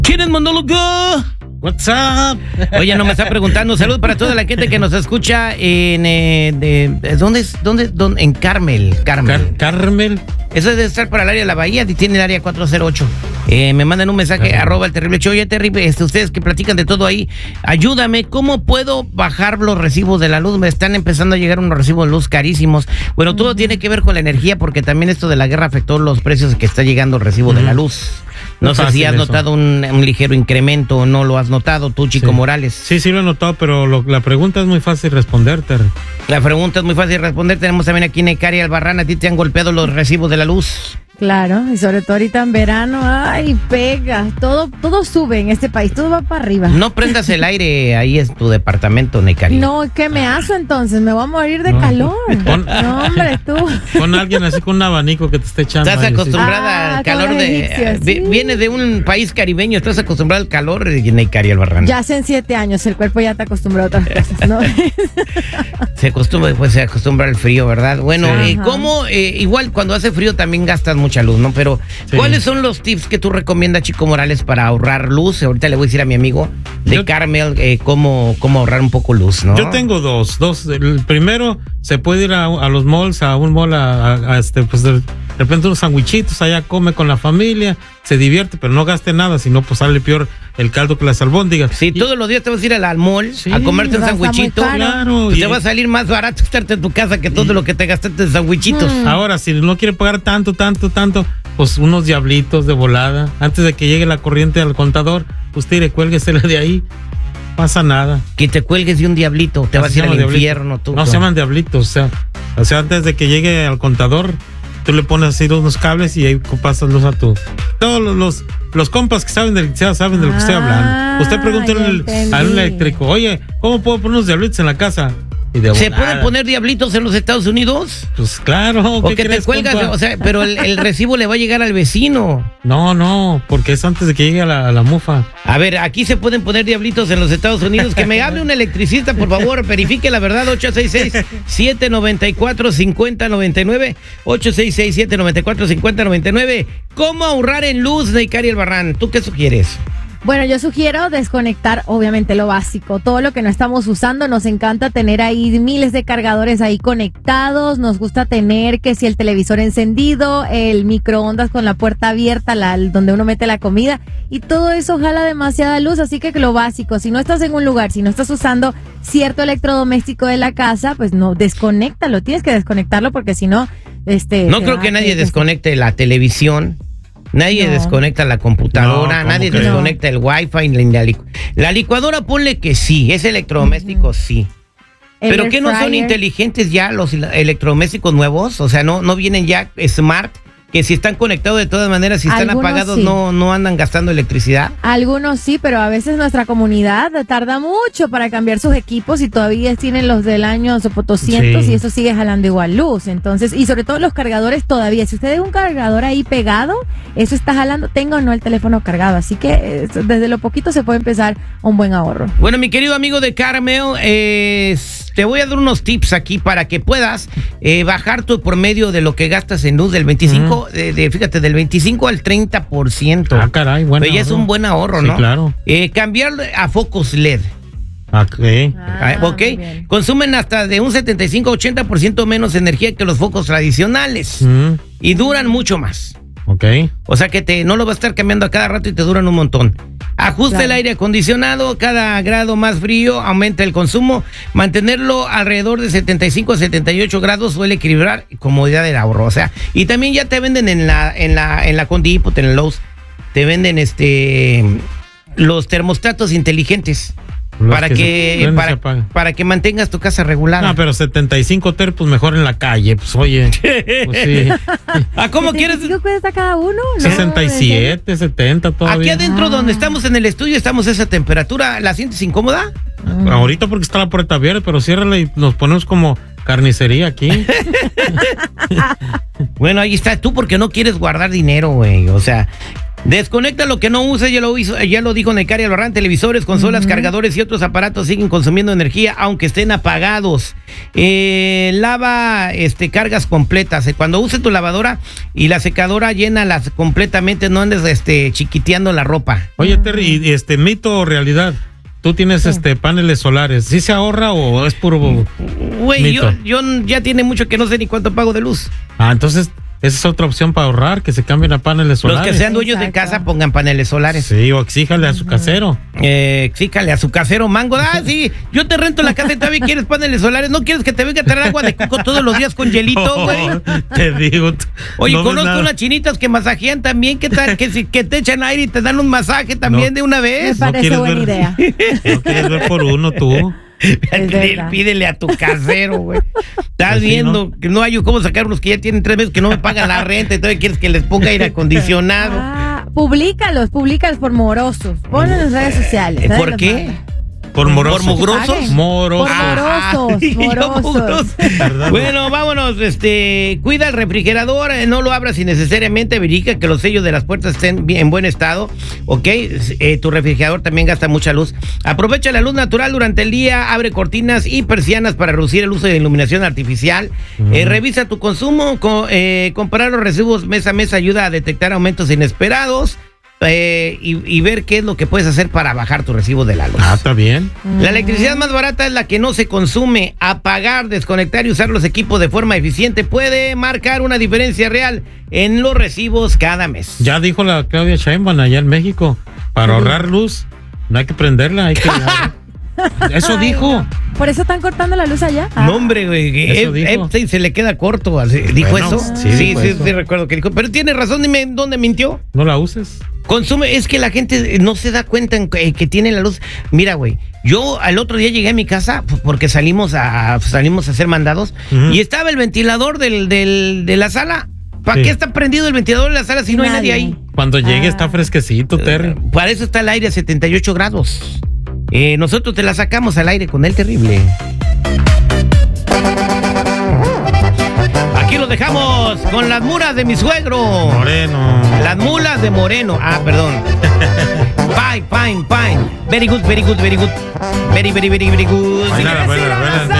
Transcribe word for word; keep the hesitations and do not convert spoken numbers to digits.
¿Quién es monólogo? What's up? Oye, no me está preguntando. Salud para toda la gente que nos escucha en eh, de, ¿dónde es? ¿Dónde, dónde? En Carmel, Carmel. Car Carmel. Eso debe estar para el área de la Bahía, y tiene el área cuatro cero ocho. Eh, me mandan un mensaje, Carmel. arroba el terrible show. Oye, terrible, este, ustedes que platican de todo ahí, ayúdame, ¿cómo puedo bajar los recibos de la luz? Me están empezando a llegar unos recibos de luz carísimos. Bueno, todo uh-huh. tiene que ver con la energía, porque también esto de la guerra afectó los precios que está llegando el recibo uh-huh. de la luz. No Muy sé si has eso. notado un, un ligero incremento o no lo has notado tú, Chico sí. Morales. Sí, sí lo he notado, pero lo, la pregunta es muy fácil responderte. La pregunta es muy fácil responder. Tenemos también aquí Necari Albarrán. ¿A ti te han golpeado los recibos de la luz? Claro, y sobre todo ahorita en verano, ay, pega, todo, todo sube en este país, todo va para arriba. No prendas el aire ahí en tu departamento, Necari. No, ¿qué me hace entonces? Me voy a morir de no. calor. Pon, no, hombre, tú. Pon a alguien así con un abanico que te esté echando. Estás ahí, acostumbrada sí. al calor ah, de... egipcios, sí. Vienes de un país caribeño, estás acostumbrada al calor, Necari Albarrán. Ya hacen siete años, el cuerpo ya está acostumbrado a otras cosas, ¿no? Se acostumbra, pues se acostumbra al frío, ¿verdad? Bueno, sí. eh, ¿cómo? Eh, igual cuando hace frío también gastas mucha luz, ¿no? Pero... Sí. ¿cuáles son los tips que tú recomiendas, Chico Morales, para ahorrar luz? Ahorita le voy a decir a mi amigo de Yo, Carmel eh, cómo, cómo ahorrar un poco luz, ¿no? Yo tengo dos, dos. El primero, se puede ir a, a los malls, a un mall, a, a, a este, pues de, de repente unos sandwichitos, allá come con la familia, se divierte, pero no gaste nada, sino pues sale peor el caldo que las albóndigas. Sí, y, todos los días te vas a ir al, al mall sí, a comerte un sandwichito. Claro. Pues y te va a salir más barato estarte en tu casa que todo y, lo que te gastaste en sandwichitos. Hmm. Ahora, si no quiere pagar tanto, tanto, tanto, pues unos diablitos de volada. Antes de que llegue la corriente al contador, pues tire, cuélguesela de ahí. Pasa nada. Que te cuelgues de un diablito, te no vas a ir al diablito. infierno. Tú, no, tú. se llaman diablitos, o sea, o sea, antes de que llegue al contador, tú le pones así unos cables y ahí pasas luz a tu... Todos los, los, los compas que saben de electricidad saben de lo que estoy hablando. Usted preguntó al eléctrico, oye, ¿cómo puedo poner unos diablitos en la casa? ¿Se pueden poner diablitos en los Estados Unidos? Pues claro. O que te cuelgas, compa? O sea, pero el, el recibo le va a llegar al vecino. No, no, porque es antes de que llegue a la, a la mufa. A ver, aquí se pueden poner diablitos en los Estados Unidos. Que me hable un electricista, por favor, verifique la verdad. ocho seis seis, siete nueve cuatro, cinco cero nueve nueve, ocho seis seis, siete nueve cuatro, cinco cero nueve nueve. ¿Cómo ahorrar en luz, Necari Albarrán? ¿Tú qué sugieres? Bueno, yo sugiero desconectar, obviamente, lo básico, todo lo que no estamos usando. Nos encanta tener ahí miles de cargadores ahí conectados, nos gusta tener que si el televisor encendido, el microondas con la puerta abierta, la, donde uno mete la comida, y todo eso jala demasiada luz, así que lo básico, si no estás en un lugar, si no estás usando cierto electrodoméstico de la casa, pues no, desconéctalo, tienes que desconectarlo porque si no, este... No creo que nadie desconecte la televisión. Nadie no. desconecta la computadora, no, nadie desconecta no? el wifi, la, licu la licuadora, ponle que sí, es electrodoméstico, uh-huh. sí. El Pero ¿qué no son inteligentes ya los electrodomésticos nuevos? O sea, no, no vienen ya smart, que si están conectados de todas maneras, si están Algunos apagados sí. no, no andan gastando electricidad. Algunos sí, pero a veces nuestra comunidad tarda mucho para cambiar sus equipos y todavía tienen los del año doscientos sí. y eso sigue jalando igual luz. Entonces, y sobre todo los cargadores todavía. Si usted es un cargador ahí pegado, eso está jalando, tenga o no el teléfono cargado. Así que desde lo poquito se puede empezar un buen ahorro. Bueno, mi querido amigo de Carmel, eh, te voy a dar unos tips aquí para que puedas eh, bajar tu promedio de lo que gastas en luz del veinticinco uh-huh. De, de, fíjate, del veinticinco al treinta por ciento. Ah, caray, bueno. Pero ya es un buen ahorro, sí, ¿no? Claro. Eh, cambiar a focos L E D. Ok. Ah, ok. Consumen hasta de un setenta y cinco a ochenta por ciento menos energía que los focos tradicionales. Mm. Y duran mucho más. Ok. O sea que te, no lo vas a estar cambiando a cada rato y te duran un montón. Ajusta claro. el aire acondicionado, cada grado más frío aumenta el consumo. Mantenerlo alrededor de setenta y cinco a setenta y ocho grados suele equilibrar comodidad del ahorro. O sea, y también ya te venden en la, en la, en la Home Depot, en el Lowe's, te venden este los termostatos inteligentes. Para que, que para, para que mantengas tu casa regular. No, pero setenta y cinco ter, pues mejor en la calle, pues oye. Pues sí. ¿A cómo quieres? ¿Qué cuesta cada uno? sesenta y siete, setenta todavía. Aquí adentro ah. donde estamos en el estudio estamos a esa temperatura. ¿La sientes incómoda? Mm. Ahorita porque está la puerta abierta, pero ciérrala y nos ponemos como carnicería aquí. Bueno, ahí está. Tú porque no quieres guardar dinero, güey. O sea, Desconecta lo que no uses, ya lo hizo, ya lo dijo Necaria Lorán. Televisores, consolas, uh-huh. cargadores y otros aparatos siguen consumiendo energía aunque estén apagados. Eh, lava este, cargas completas. Cuando uses tu lavadora y la secadora, llénalas completamente, no andes este, chiquiteando la ropa. Oye, Terry, este mito o realidad, tú tienes sí. este paneles solares, ¿sí se ahorra o es puro Güey, yo, yo ya tiene mucho que no sé ni cuánto pago de luz. Ah, entonces esa es otra opción para ahorrar, que se cambien a paneles solares. Los que sean dueños Exacto. de casa pongan paneles solares. Sí, o exíjale a su casero. Eh, exíjale a su casero, mango. Ah, sí, yo te rento la casa y todavía quieres paneles solares. ¿No quieres que te venga a traer agua de coco todos los días con hielito, güey? Oh, te digo. Oye, no conozco unas chinitas que masajean también. ¿Qué tal? Que, si, que te echan aire y te dan un masaje también no, de una vez. Me parece no buena ver, idea. No quieres ver por uno tú. Pídele, pídele a tu casero, güey. Estás pues viendo sí, ¿no? que no hay cómo sacar unos que ya tienen tres meses que no me pagan la renta y todavía quieres que les ponga aire acondicionado. Ah, públicalos, públicalos por morosos. Ponlos en las redes sociales. ¿Por qué? Manda? ¿Por morosos? ¿Por mugrosos? Morosos. Por morosos, morosos. Bueno, vámonos, este, cuida el refrigerador, eh, no lo abras innecesariamente, verifica que los sellos de las puertas estén bien, en buen estado, ¿ok? Eh, tu refrigerador también gasta mucha luz. Aprovecha la luz natural durante el día, abre cortinas y persianas para reducir el uso de iluminación artificial. Mm. Eh, revisa tu consumo, co eh, comparar los recibos mes a mes ayuda a detectar aumentos inesperados. Eh, y, y ver qué es lo que puedes hacer para bajar tu recibo de la luz. Ah, está bien. La electricidad más barata es la que no se consume. Apagar, desconectar y usar los equipos de forma eficiente puede marcar una diferencia real en los recibos cada mes. Ya dijo la Claudia Sheinbaum allá en México, para ahorrar luz no hay que prenderla, hay que... Eso Ay, dijo. No. ¿Por eso están cortando la luz allá? Ah. No, hombre, güey. Epstein se le queda corto. ¿Dijo bueno, eso? Sí, sí, dijo sí, eso. sí, recuerdo que dijo. Pero tiene razón, dime dónde mintió. No la uses. Consume, es que la gente no se da cuenta en que, que tiene la luz. Mira, güey, yo al otro día llegué a mi casa porque salimos a salimos a hacer mandados uh-huh. y estaba el ventilador del, del, de la sala. ¿Para sí. qué está prendido el ventilador de la sala si no nadie. hay nadie ahí? Cuando llegue ah. está fresquecito, Terry. Uh, para eso está el aire a setenta y ocho grados. Eh, nosotros te la sacamos al aire con el terrible. Aquí lo dejamos con las mulas de mi suegro. Moreno. Las mulas de Moreno. Ah, perdón. Fine, fine, fine. Very good, very good, very good. Very, very, very, very good. Baila, baila, baila.